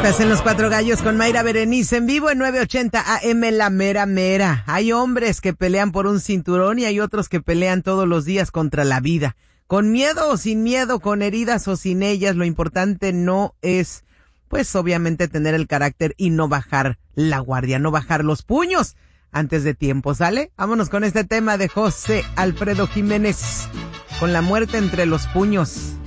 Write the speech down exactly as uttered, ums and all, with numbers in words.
Estás en Los Cuatro Gallos con Mayra Berenice en vivo en novecientos ochenta A M La Mera Mera. Hay hombres que pelean por un cinturón y hay otros que pelean todos los días contra la vida. Con miedo o sin miedo, con heridas o sin ellas, lo importante no es, pues obviamente tener el carácter y no bajar la guardia, no bajar los puños antes de tiempo, ¿sale? Vámonos con este tema de José Alfredo Jiménez, con la muerte entre los puños.